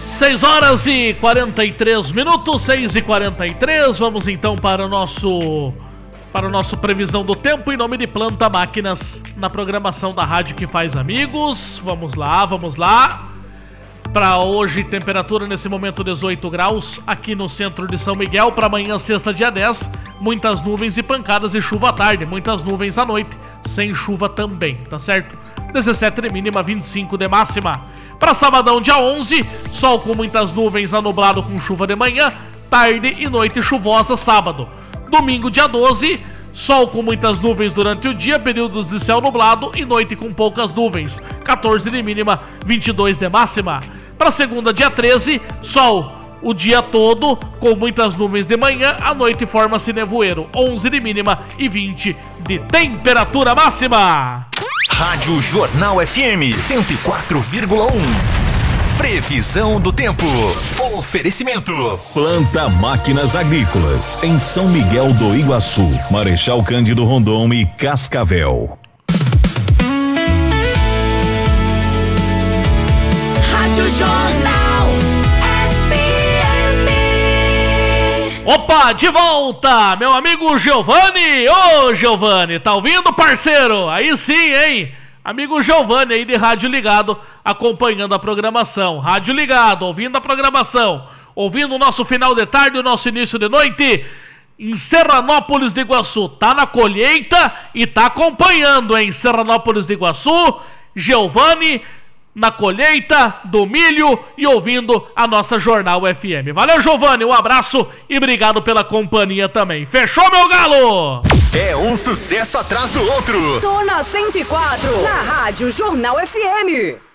6 horas e 43 minutos, 6h43. Vamos então para o nosso previsão do tempo em nome de Planta Máquinas, na programação da rádio que faz amigos. Vamos lá. Para hoje, temperatura nesse momento 18 graus aqui no centro de São Miguel. Para amanhã, sexta, dia 10, muitas nuvens e pancadas e chuva à tarde, muitas nuvens à noite, sem chuva também, tá certo? 17 de mínima, 25 de máxima. Para sabadão, dia 11, sol com muitas nuvens, anublado com chuva de manhã, tarde e noite chuvosa sábado. Domingo, dia 12, sol com muitas nuvens durante o dia, períodos de céu nublado e noite com poucas nuvens, 14 de mínima, 22 de máxima. Para segunda, dia 13, sol o dia todo, com muitas nuvens de manhã, à noite forma-se nevoeiro, 11 de mínima e 20 de temperatura máxima. Rádio Jornal FM 104,1. Previsão do tempo. Oferecimento. Planta Máquinas Agrícolas, em São Miguel do Iguaçu, Marechal Cândido Rondon e Cascavel. Rádio Jornal FM. Opa, de volta, meu amigo Giovanni. Ô, Giovanni, tá ouvindo, parceiro? Aí sim, hein? Amigo Giovanni aí de Rádio Ligado, acompanhando a programação. Rádio Ligado, ouvindo a programação, ouvindo o nosso final de tarde, o nosso início de noite em Serranópolis de Iguaçu. Tá na colheita e tá acompanhando, hein? Serranópolis de Iguaçu, Giovanni na colheita do milho e ouvindo a nossa Jornal FM. Valeu, Giovanni, um abraço e obrigado pela companhia também. Fechou, meu galo? É um sucesso atrás do outro. Tô na 104, na Rádio Jornal FM.